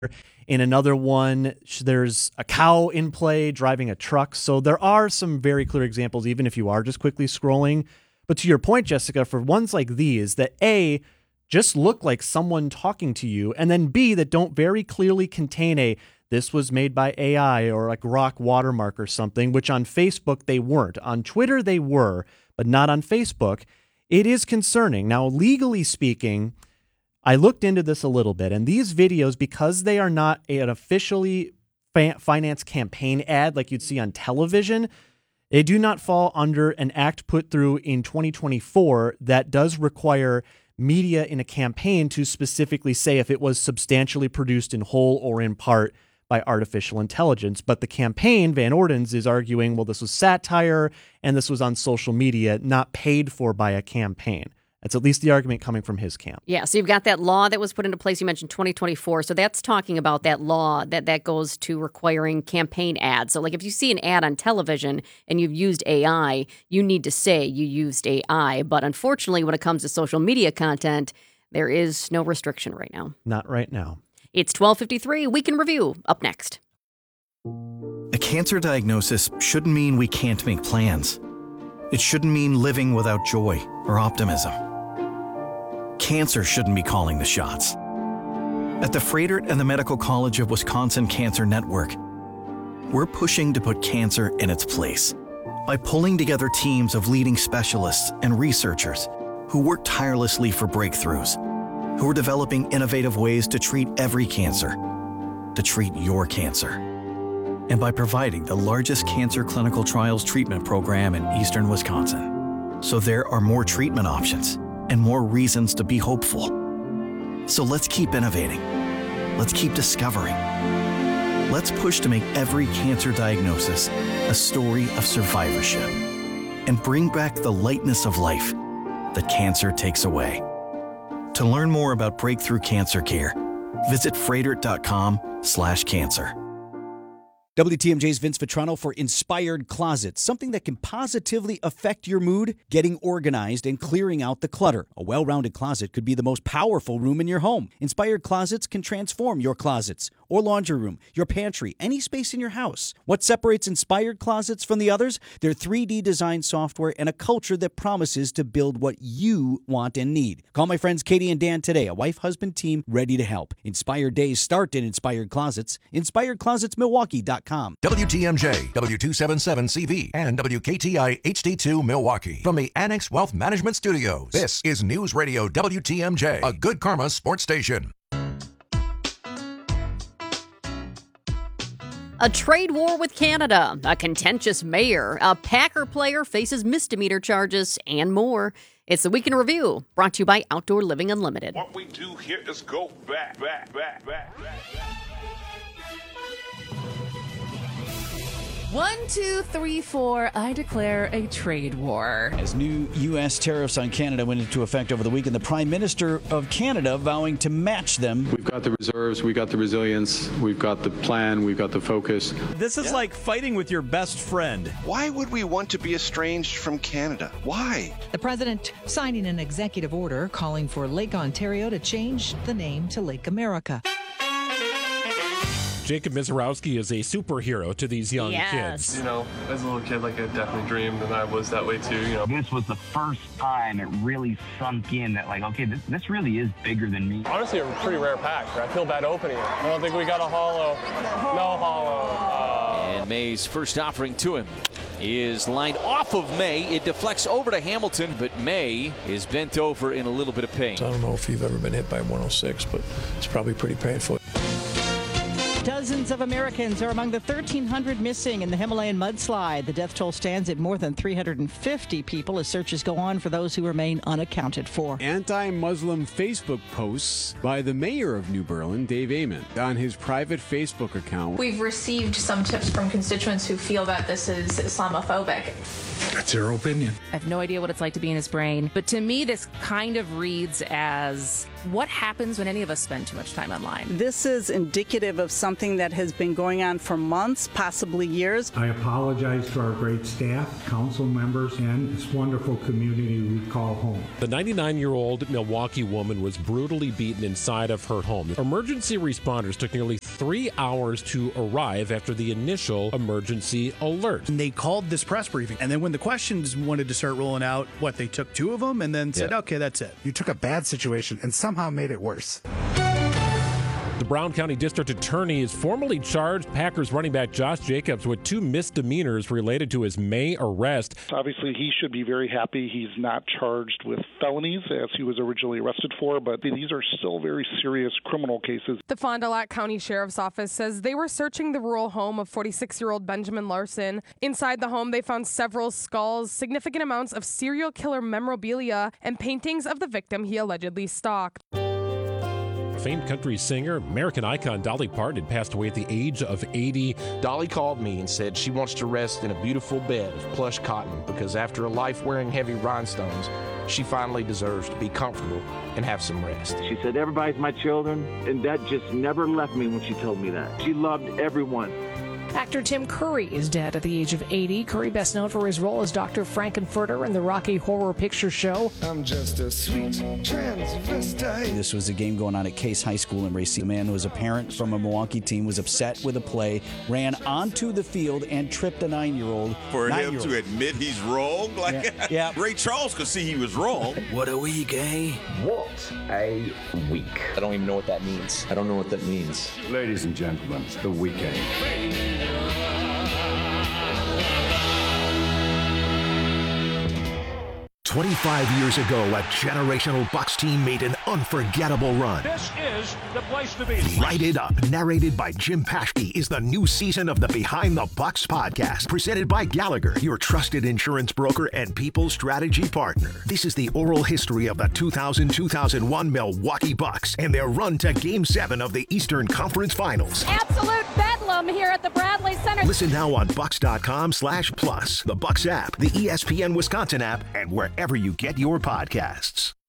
In another one, there's a cow in play driving a truck. So there are some very clear examples, even if you are just quickly scrolling. But to your point, Jessica, for ones like these that A, just look like someone talking to you, and then B, that don't very clearly contain a this was made by AI or like Grok watermark or something, which on Facebook they weren't. On Twitter they were, but not on Facebook. It is concerning. Now, legally speaking, I looked into this a little bit, and these videos, because they are not an officially finance campaign ad like you'd see on television, they do not fall under an act put through in 2024 that does require media in a campaign to specifically say if it was substantially produced in whole or in part by artificial intelligence. But the campaign, Van Orden's, is arguing, well, this was satire and this was on social media, not paid for by a campaign. That's at least the argument coming from his camp. Yeah, so you've got that law that was put into place. You mentioned 2024. So that's talking about that law that goes to requiring campaign ads. So like if you see an ad on television and you've used AI, you need to say you used AI. But unfortunately, when it comes to social media content, there is no restriction right now. Not right now. It's 12:53. Week in Review. Up next. A cancer diagnosis shouldn't mean we can't make plans. It shouldn't mean living without joy or optimism. Cancer shouldn't be calling the shots. At the Froedtert and the Medical College of Wisconsin Cancer Network, we're pushing to put cancer in its place by pulling together teams of leading specialists and researchers who work tirelessly for breakthroughs, who are developing innovative ways to treat every cancer, to treat your cancer. And by providing the largest cancer clinical trials treatment program in eastern Wisconsin. So there are more treatment options and more reasons to be hopeful. So let's keep innovating. Let's keep discovering. Let's push to make every cancer diagnosis a story of survivorship and bring back the lightness of life that cancer takes away. To learn more about breakthrough cancer care, visit Froedtert.com/cancer. WTMJ's Vince Vitrano for Inspired Closets, something that can positively affect your mood, getting organized and clearing out the clutter. A well-rounded closet could be the most powerful room in your home. Inspired Closets can transform your closets or laundry room, your pantry, any space in your house. What separates Inspired Closets from the others? Their 3D design software and a culture that promises to build what you want and need. Call my friends Katie and Dan today, a wife-husband team ready to help. Inspired days start in Inspired Closets. InspiredClosetsMilwaukee.com. WTMJ, W277CV, and WKTI HD2 Milwaukee. From the Annex Wealth Management Studios, this is News Radio WTMJ, a Good Karma sports station. A trade war with Canada, a contentious mayor, a Packer player faces misdemeanor charges, and more. It's the Week in Review, brought to you by Outdoor Living Unlimited. What we do here is go back. 1, 2, 3, 4, I declare a trade war. As new U.S. tariffs on Canada went into effect over the weekend, the Prime Minister of Canada vowing to match them. We've got the reserves, we've got the resilience, we've got the plan, we've got the focus. This is like fighting with your best friend. Why would we want to be estranged from Canada? Why? The president signing an executive order calling for Lake Ontario to change the name to Lake America. Jacob Mizorowski is a superhero to these young kids. You know, as a little kid, like I definitely dreamed, and I was that way too. You know, this was the first time it really sunk in that, like, okay, this really is bigger than me. Honestly, a pretty rare pack. I feel bad opening it. I don't think we got a hollow. No hollow. And May's first offering to him is lined off of May. It deflects over to Hamilton, but May is bent over in a little bit of pain. I don't know if you've ever been hit by 106, but it's probably pretty painful. Dozens of Americans are among the 1,300 missing in the Himalayan mudslide. The death toll stands at more than 350 people as searches go on for those who remain unaccounted for. Anti-Muslim Facebook posts by the mayor of New Berlin, Dave Amon, on his private Facebook account. We've received some tips from constituents who feel that this is Islamophobic. That's their opinion. I have no idea what it's like to be in his brain, but to me, this kind of reads as What happens when any of us spend too much time online? This is indicative of something that has been going on for months, possibly years. I apologize to our great staff, council members, and this wonderful community we call home. The 99-year-old Milwaukee woman was brutally beaten inside of her home. Emergency responders took nearly 3 hours to arrive after the initial emergency alert. And they called this press briefing, and then when the questions wanted to start rolling out, they took 2 of them and then said, okay, that's it. You took a bad situation and somehow made it worse. The Brown County District Attorney has formally charged Packers running back Josh Jacobs with 2 misdemeanors related to his May arrest. Obviously, he should be very happy he's not charged with felonies as he was originally arrested for, but these are still very serious criminal cases. The Fond du Lac County Sheriff's Office says they were searching the rural home of 46-year-old Benjamin Larson. Inside the home, they found several skulls, significant amounts of serial killer memorabilia, and paintings of the victim he allegedly stalked. Famed country singer, American icon Dolly Parton had passed away at the age of 80. Dolly called me and said she wants to rest in a beautiful bed of plush cotton because after a life wearing heavy rhinestones, she finally deserves to be comfortable and have some rest. She said, everybody's my children, and that just never left me when she told me that. She loved everyone. Actor Tim Curry is dead at the age of 80. Curry, best known for his role as Dr. Frankenfurter in the Rocky Horror Picture Show. I'm just a sweet transvestite. This was a game going on at Case High School in Racine. A man who was a parent from a Milwaukee team was upset with a play, ran onto the field, and tripped a 9-year-old. For him to admit he's wrong? Yeah. Ray Charles could see he was wrong. What a week, eh? What a week. I don't even know what that means. I don't know what that means. Ladies and gentlemen, the weekend. 25 years ago, a generational Bucs team made an unforgettable run. This is the place to be. Write It Up, narrated by Jim Paschke, is the new season of the Behind the Bucs podcast, presented by Gallagher, your trusted insurance broker and people strategy partner. This is the oral history of the 2000-2001 Milwaukee Bucs and their run to Game 7 of the Eastern Conference Finals. Absolute bedlam here at the Bradley Center. Listen now on Bucs.com/plus, the Bucs app, the ESPN Wisconsin app, and wherever you get your podcasts.